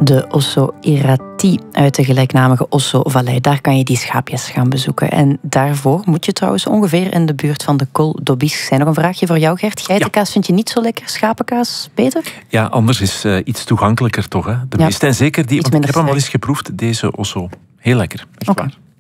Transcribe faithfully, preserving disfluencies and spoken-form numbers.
de Osso Irati uit de gelijknamige Osso-vallei. Daar kan je die schaapjes gaan bezoeken. En daarvoor moet je trouwens ongeveer in de buurt van de Col d'Aubisque zijn. Nog een vraagje voor jou, Gert. Geitenkaas ja. vind je niet zo lekker, schapenkaas beter? Ja, anders is uh, iets toegankelijker toch. Hè? De ja. meeste. En zeker die, want ik heb hem sterk. al eens geproefd, deze Osso. Heel lekker, echt okay. waar.